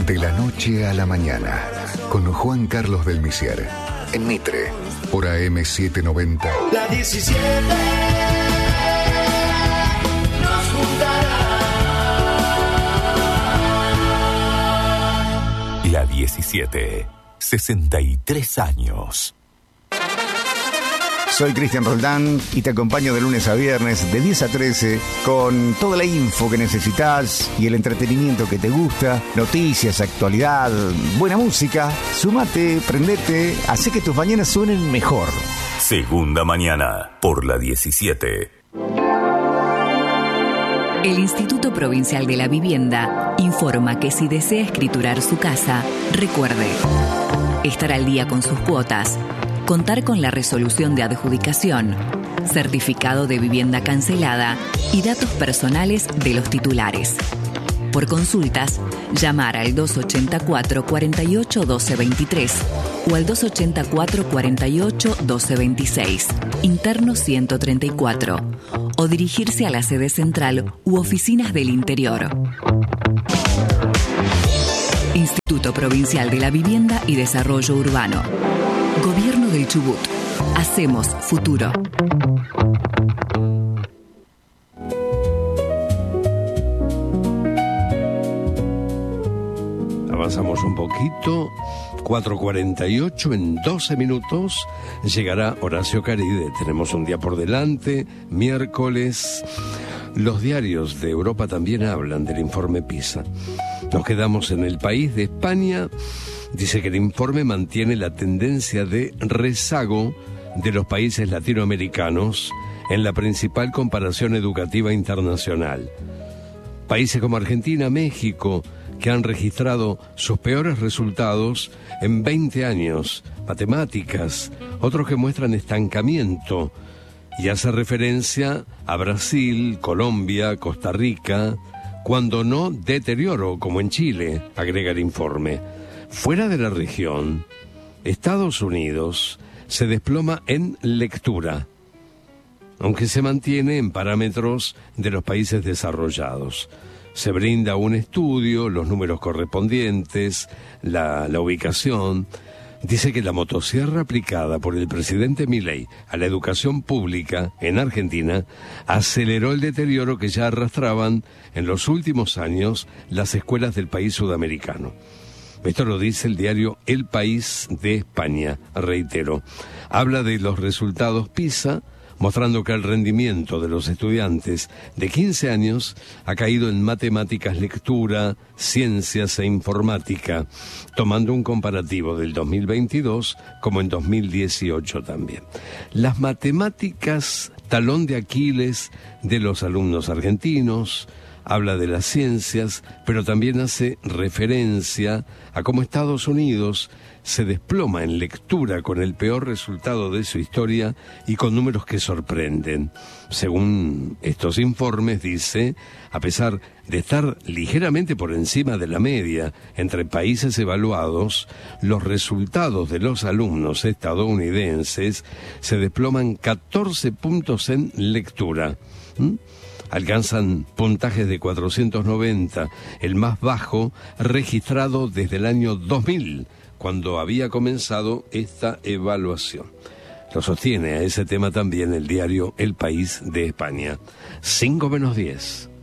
De la noche a la mañana, con Juan Carlos del Misier, en Mitre, por AM790. La 17 nos juntará. La 17, 63 años. Soy Cristian Roldán y te acompaño de lunes a viernes de 10 a 13 con toda la info que necesitas y el entretenimiento que te gusta, noticias, actualidad, buena música. Sumate, prendete, hacé que tus mañanas suenen mejor. Segunda mañana por la 17. El Instituto Provincial de la Vivienda informa que si desea escriturar su casa, recuerde estar al día con sus cuotas, contar con la resolución de adjudicación, certificado de vivienda cancelada y datos personales de los titulares. Por consultas, llamar al 284 48 12 23 o al 284 48 12 26, interno 134, o dirigirse a la sede central u oficinas del interior. Instituto Provincial de la Vivienda y Desarrollo Urbano. Gobierno del Chubut. Hacemos futuro. Avanzamos un poquito. 4:48, en 12 minutos llegará Horacio Caride. Tenemos un día por delante, miércoles. Los diarios de Europa también hablan del informe PISA. Nos quedamos en El País de España. Dice que el informe mantiene la tendencia de rezago de los países latinoamericanos en la principal comparación educativa internacional. Países como Argentina, México, que han registrado sus peores resultados en 20 años, matemáticas, otros que muestran estancamiento, y hace referencia a Brasil, Colombia, Costa Rica, cuando no deterioro, como en Chile, agrega el informe. Fuera de la región, Estados Unidos se desploma en lectura, aunque se mantiene en parámetros de los países desarrollados. Se brinda un estudio, los números correspondientes, la ubicación. Dice que la motosierra aplicada por el presidente Milei a la educación pública en Argentina aceleró el deterioro que ya arrastraban en los últimos años las escuelas del país sudamericano. Esto lo dice el diario El País de España, reitero. Habla de los resultados PISA, mostrando que el rendimiento de los estudiantes de 15 años ha caído en matemáticas, lectura, ciencias e informática, tomando un comparativo del 2022 como en 2018 también. Las matemáticas, talón de Aquiles de los alumnos argentinos. Habla de las ciencias, pero también hace referencia a cómo Estados Unidos se desploma en lectura con el peor resultado de su historia y con números que sorprenden. Según estos informes, dice, a pesar de estar ligeramente por encima de la media entre países evaluados, los resultados de los alumnos estadounidenses se desploman 14 puntos en lectura. Alcanzan puntajes de 490, el más bajo registrado desde el año 2000, cuando había comenzado esta evaluación. Lo sostiene a ese tema también el diario El País de España. 5:10.